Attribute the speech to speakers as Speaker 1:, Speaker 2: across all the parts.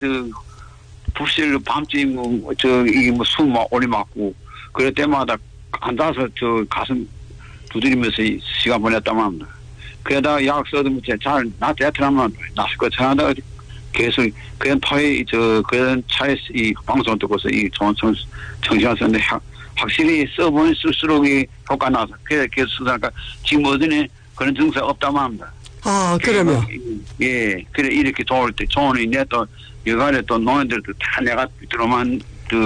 Speaker 1: 부실 밤중에 이게 숨 오래 맞고 그럴 때마다 앉아서 가슴 두드리면서 시간 보냈다만 합니다. 그러다가 약 써도 나 대트라면 나을 거 전화다 계속 그런 그런 차에 이 방송 듣고서 이 좋은 정신을 썼는데 확실히 써보면 쓸수록 효과 나서 계속 쓰다가 지금 어디에 그런 증상 없다만 합니다.
Speaker 2: 그러면
Speaker 1: 예, 그래 이렇게 좋을 때 좋으니 내또 여가래 또 노인들도 다 내가 들어만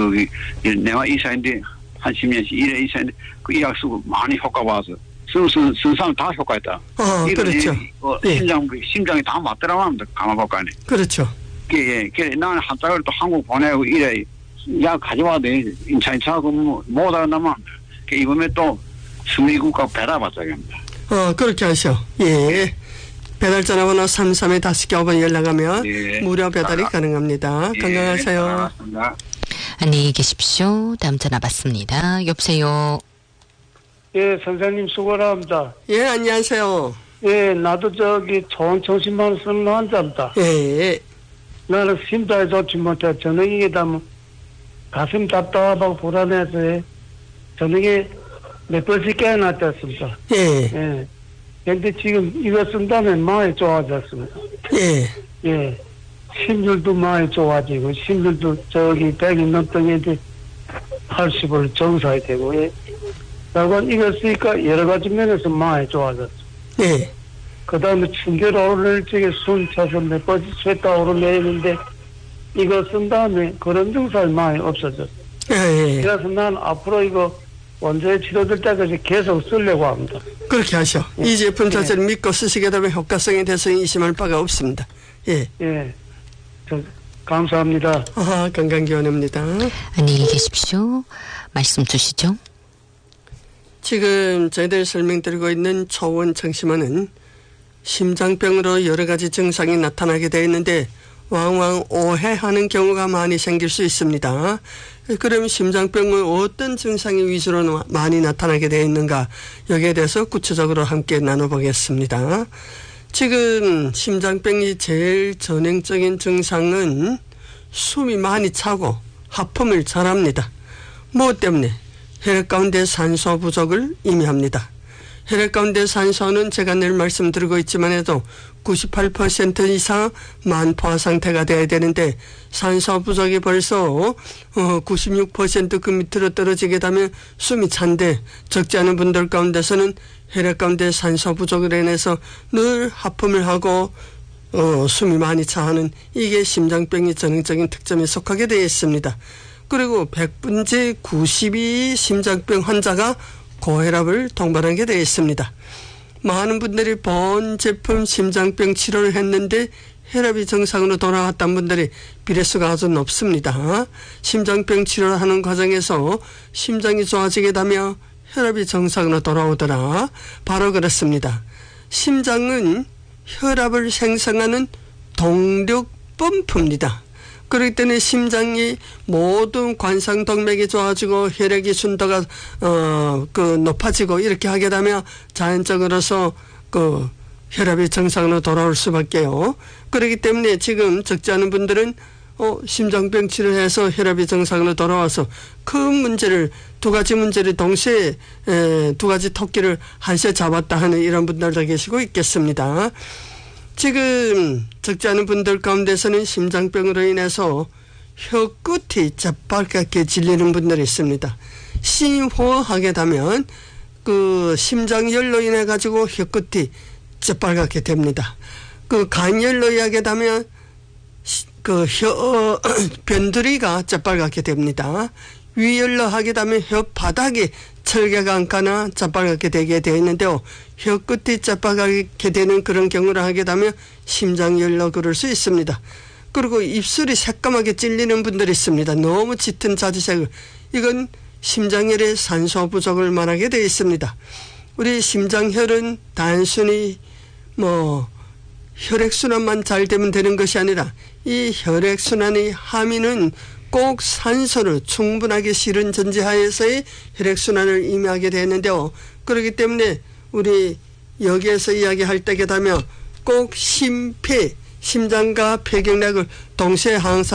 Speaker 1: 내가 이사인데 한 10년씩 일해 이사인데 그 이약 쓰고 많이 효과 봐서 순상 다 효과있다.
Speaker 2: 그렇죠.
Speaker 1: 심장이 다 맞더라고 합니다. 가마복간에.
Speaker 2: 그렇죠.
Speaker 1: 예, 그래 나는 한 달을 또 한국 보내고 이래 약 가져와도 인차하고 못 알아나면 이번에 또 수미국가 배달 받자게 합니다.
Speaker 2: 그렇게 하셔. 예. 배달 전화번호 33-5번 연락하면 무료 배달이 가능합니다. 건강하세요.
Speaker 3: 안녕히 계십시오. 다음 전화 받습니다. 여보세요.
Speaker 4: 예, 선생님 수고를 합니다.
Speaker 2: 예, 안녕하세요.
Speaker 4: 예, 나도 좋은 정신만 쓰는 환자입니다.
Speaker 2: 예.
Speaker 4: 나는 심장이 좋지 못해. 저녁에 되면 가슴 답답하고 불안해서 저녁에 몇 번씩 깨어났습니다.
Speaker 2: 예.
Speaker 4: 근데 지금 이거 쓴 다음에 많이 좋아졌습니다. 예. 심술도 많이 좋아지고, 심술도 100이 넘던 애들 80을 정상이 되고, 예. 그리고 이거 쓰니까 여러 가지 면에서 많이 좋아졌어.
Speaker 2: 예.
Speaker 4: 그 다음에 충격 오르는 쪽에 숨 차서 몇 번씩 쇳다 오르내리는데, 이거 쓴 다음에 그런 증상이 많이 없어졌어.
Speaker 2: 예.
Speaker 4: 그래서 난 앞으로 이거 원자에 치료될 때까지 계속 쓰려고 합니다.
Speaker 2: 그렇게 하셔. 예. 이 제품 자체를 믿고 쓰시게 되면 효과성에 대해서 의심할 바가 없습니다. 예.
Speaker 4: 예. 감사합니다.
Speaker 2: 건강기원입니다.
Speaker 3: 안녕히 계십시오. 말씀 주시죠.
Speaker 2: 지금 저희들 설명드리고 있는 초원 청심환은 심장병으로 여러 가지 증상이 나타나게 되어 있는데 왕왕 오해하는 경우가 많이 생길 수 있습니다. 그럼 심장병은 어떤 증상이 위주로 많이 나타나게 되어 있는가 여기에 대해서 구체적으로 함께 나눠보겠습니다. 지금 심장병이 제일 전형적인 증상은 숨이 많이 차고 하품을 잘합니다. 무엇 때문에? 혈액 가운데 산소 부족을 의미합니다. 혈액 가운데 산소는 제가 늘 말씀드리고 있지만 해도 98% 이상 만포화 상태가 돼야 되는데 산소 부족이 벌써 96% 그 밑으로 떨어지게 되면 숨이 찬데 적지 않은 분들 가운데서는 혈액 가운데 산소 부족으로 인해서 늘 하품을 하고 숨이 많이 차하는 이게 심장병의 전형적인 특점에 속하게 되어 있습니다. 그리고 100분의 90이 심장병 환자가 고혈압을 동반하게 되어 있습니다. 많은 분들이 본 제품 심장병 치료를 했는데 혈압이 정상으로 돌아왔던 분들이 비례수가 아주 높습니다. 심장병 치료를 하는 과정에서 심장이 좋아지게 되면 혈압이 정상으로 돌아오더라. 바로 그렇습니다. 심장은 혈압을 생성하는 동력 펌프입니다. 그렇기 때문에 심장이 모든 관상동맥이 좋아지고 혈액의 순도가 높아지고 이렇게 하게 되면 자연적으로서 혈압이 정상으로 돌아올 수밖에요. 그렇기 때문에 지금 적지 않은 분들은 심장병 치료해서 혈압이 정상으로 돌아와서 큰 문제를 두 가지 문제를 동시에 두 가지 토끼를 한시에 잡았다 하는 이런 분들도 계시고 있겠습니다. 지금 적지 않은 분들 가운데서는 심장병으로 인해서 혀끝이 재빨갛게 질리는 분들이 있습니다. 심호흡하게 되면 그 심장열로 인해 가지고 혀끝이 재빨갛게 됩니다. 그 간열로 하게 되면 그 변두리가 재빨갛게 됩니다. 위열로 하게 되면 혀 바닥이 철개가 앉거나 재빨갛게 되게 되어 있는데요. 혀 끝이 재빨갛게 되는 그런 경우를 하게 되면 심장열로 그럴 수 있습니다. 그리고 입술이 새까맣게 찔리는 분들이 있습니다. 너무 짙은 자주색을. 이건 심장열의 산소 부족을 말하게 되어 있습니다. 우리 심장혈은 단순히 혈액순환만 잘 되면 되는 것이 아니라 이 혈액순환의 함의는 꼭 산소를 충분하게 실은 전제하에서의 혈액순환을 의미하게 되는데요. 그렇기 때문에 우리 여기에서 이야기할 때게 되면 꼭 심폐, 심장과 폐경락을 동시에 항상